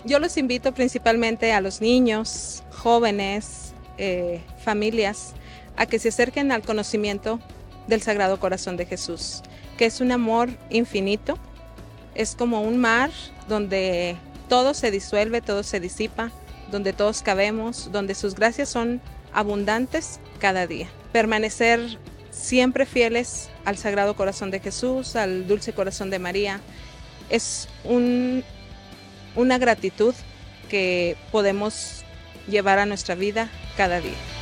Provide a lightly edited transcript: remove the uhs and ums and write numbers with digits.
Yo los invito principalmente a los niños, jóvenes, familias, a que se acerquen al conocimiento del Sagrado Corazón de Jesús, que es un amor infinito, es como un mar donde todo se disuelve, todo se disipa, donde todos cabemos, donde sus gracias son abundantes cada día. Permanecer siempre fieles al Sagrado Corazón de Jesús, al Dulce Corazón de María, es una gratitud que podemos llevar a nuestra vida cada día.